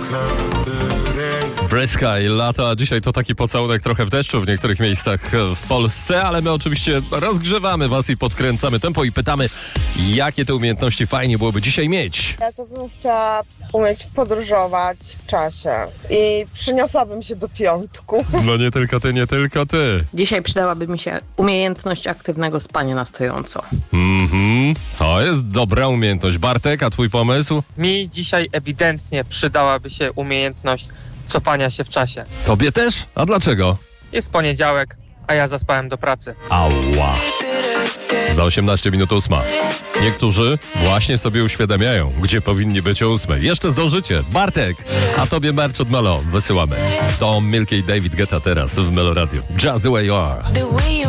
Breska i lata. Dzisiaj to taki pocałunek trochę w deszczu w niektórych miejscach w Polsce, ale my oczywiście rozgrzewamy was i podkręcamy tempo i pytamy, jakie te umiejętności fajnie byłoby dzisiaj mieć. Ja to bym chciała umieć podróżować w czasie i przyniosłabym się do piątku. No nie tylko ty, nie tylko ty. Dzisiaj przydałaby mi się umiejętność aktywnego spania na stojąco. To jest dobra umiejętność. Bartek, a twój pomysł? Mi dzisiaj ewidentnie przydałaby się umiejętność cofania się w czasie. Tobie też? A dlaczego? Jest poniedziałek, a ja zaspałem do pracy. Ała. Za 18 minut 8. Niektórzy właśnie sobie uświadamiają, gdzie powinni być o 8. Jeszcze zdążycie. Bartek, a tobie merch od Melo wysyłamy. To Milky i David Guetta teraz w Melo Radio. Just the way you are.